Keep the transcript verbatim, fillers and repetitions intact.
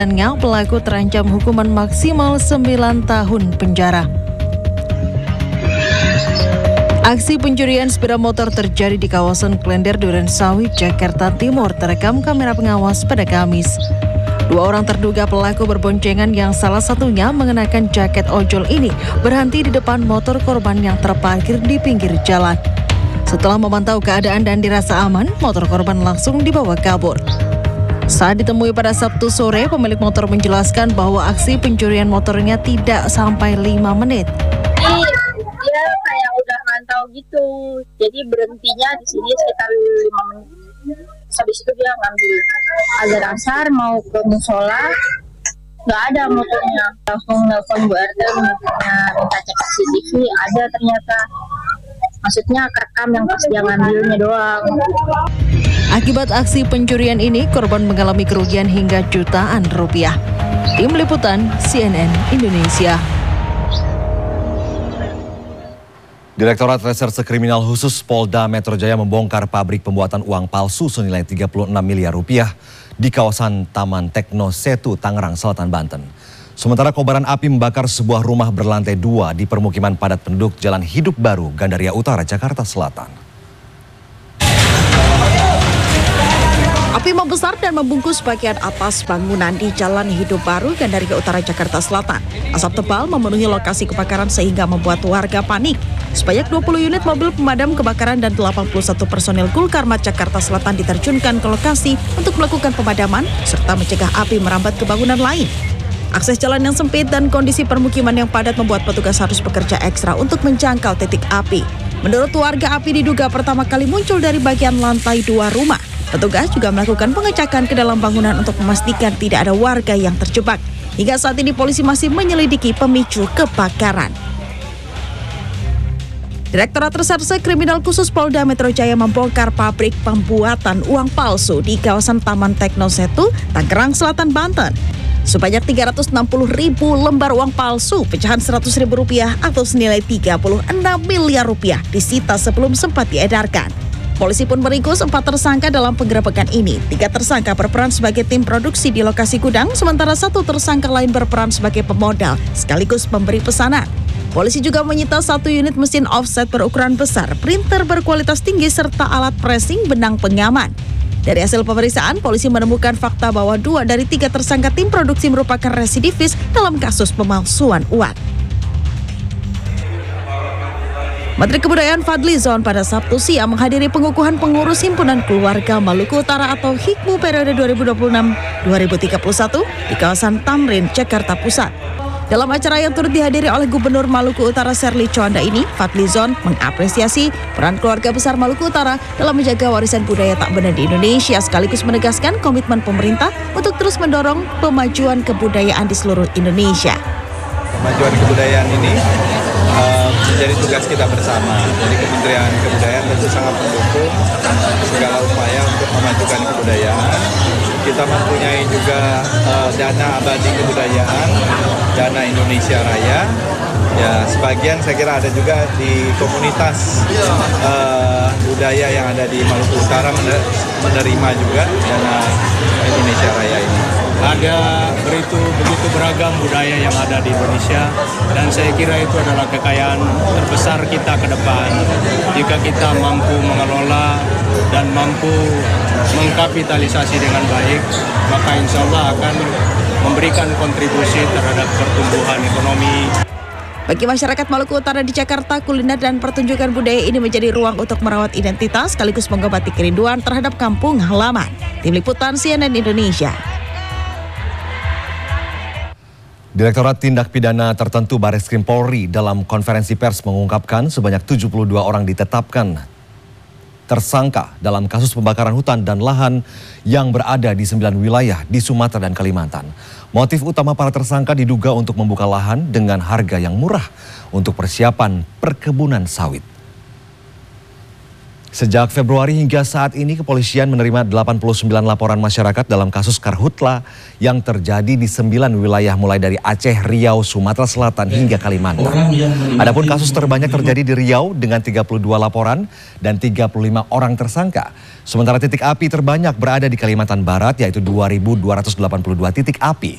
Pelaku terancam hukuman maksimal sembilan tahun penjara. Aksi pencurian sepeda motor terjadi di kawasan Klender, Durensawit, Jakarta Timur, terekam kamera pengawas pada Kamis. Dua orang terduga pelaku berboncengan yang salah satunya mengenakan jaket ojol ini berhenti di depan motor korban yang terparkir di pinggir jalan. Setelah memantau keadaan dan dirasa aman, motor korban langsung dibawa kabur. Saat ditemui pada Sabtu sore, pemilik motor menjelaskan bahwa aksi pencurian motornya tidak sampai lima menit. Dia kayak udah ngantau gitu, jadi berhentinya di sini sekitar lima menit. Habis itu dia ngambil azan asar mau ke musola, nggak ada motornya. Langsung nelfon Bu R T, minta cek C C T V, ada ternyata. Maksudnya kerekam yang pas dia ngambilnya doang. Akibat aksi pencurian ini, korban mengalami kerugian hingga jutaan rupiah. Tim Liputan C N N Indonesia. Direktorat Reserse Kriminal Khusus Polda Metro Jaya membongkar pabrik pembuatan uang palsu senilai tiga puluh enam miliar rupiah di kawasan Taman Tekno Setu, Tangerang Selatan, Banten. Sementara kobaran api membakar sebuah rumah berlantai dua di permukiman padat penduduk Jalan Hidup Baru, Gandaria Utara, Jakarta Selatan. Api membesar dan membungkus bagian atas bangunan di Jalan Hidup Baru, Gandaria Utara, Jakarta Selatan. Asap tebal memenuhi lokasi kebakaran sehingga membuat warga panik. Sebanyak dua puluh unit mobil pemadam kebakaran dan delapan puluh satu personil Gulkarmat Jakarta Selatan diterjunkan ke lokasi untuk melakukan pemadaman serta mencegah api merambat ke bangunan lain. Akses jalan yang sempit dan kondisi permukiman yang padat membuat petugas harus bekerja ekstra untuk menjangkau titik api. Menurut warga, api diduga pertama kali muncul dari bagian lantai dua rumah. Petugas juga melakukan pengecekan ke dalam bangunan untuk memastikan tidak ada warga yang terjebak. Hingga saat ini polisi masih menyelidiki pemicu kebakaran. Direktorat Reserse Kriminal Khusus Polda Metro Jaya membongkar pabrik pembuatan uang palsu di kawasan Taman Tekno Setu, Tangerang Selatan, Banten. Sebanyak tiga ratus enam puluh ribu lembar uang palsu pecahan seratus ribu rupiah atau senilai tiga puluh enam miliar rupiah disita sebelum sempat diedarkan. Polisi pun meringkus empat tersangka dalam penggerebekan ini. Tiga tersangka berperan sebagai tim produksi di lokasi gudang, sementara satu tersangka lain berperan sebagai pemodal sekaligus pemberi pesanan. Polisi juga menyita satu unit mesin offset berukuran besar, printer berkualitas tinggi, serta alat pressing benang pengaman. Dari hasil pemeriksaan, polisi menemukan fakta bahwa dua dari tiga tersangka tim produksi merupakan residivis dalam kasus pemalsuan uang. Menteri Kebudayaan Fadly Zon pada Sabtu siang menghadiri pengukuhan pengurus Himpunan Keluarga Maluku Utara atau HIKMU periode dua ribu dua puluh enam sampai dua ribu tiga puluh satu di kawasan Tamrin, Jakarta Pusat. Dalam acara yang turut dihadiri oleh Gubernur Maluku Utara Serly Coanda ini, Fadly Zon mengapresiasi peran keluarga besar Maluku Utara dalam menjaga warisan budaya tak benda di Indonesia, sekaligus menegaskan komitmen pemerintah untuk terus mendorong pemajuan kebudayaan di seluruh Indonesia. Kemajuan kebudayaan ini uh, menjadi tugas kita bersama. Jadi Kementerian Kebudayaan tentu sangat mendukung segala upaya untuk memajukan kebudayaan. Kita mempunyai juga uh, dana abadi kebudayaan, dana Indonesia Raya. Ya, sebagian saya kira ada juga di komunitas uh, budaya yang ada di Maluku Utara menerima juga dana Indonesia Raya ini. Ada begitu begitu beragam budaya yang ada di Indonesia, dan saya kira itu adalah kekayaan terbesar kita ke depan. Jika kita mampu mengelola dan mampu mengkapitalisasi dengan baik, maka insya Allah akan memberikan kontribusi terhadap pertumbuhan ekonomi. Bagi masyarakat Maluku Utara di Jakarta, kuliner dan pertunjukan budaya ini menjadi ruang untuk merawat identitas sekaligus mengobati kerinduan terhadap kampung halaman. Tim Liputan C N N Indonesia. Direktorat Tindak Pidana Tertentu Bareskrim Polri dalam konferensi pers mengungkapkan sebanyak tujuh puluh dua orang ditetapkan tersangka dalam kasus pembakaran hutan dan lahan yang berada di sembilan wilayah di Sumatera dan Kalimantan. Motif utama para tersangka diduga untuk membuka lahan dengan harga yang murah untuk persiapan perkebunan sawit. Sejak Februari hingga saat ini, kepolisian menerima delapan puluh sembilan laporan masyarakat dalam kasus karhutla yang terjadi di sembilan wilayah mulai dari Aceh, Riau, Sumatera Selatan hingga Kalimantan. Adapun kasus terbanyak terjadi di Riau dengan tiga puluh dua laporan dan tiga puluh lima orang tersangka. Sementara titik api terbanyak berada di Kalimantan Barat yaitu dua ribu dua ratus delapan puluh dua titik api.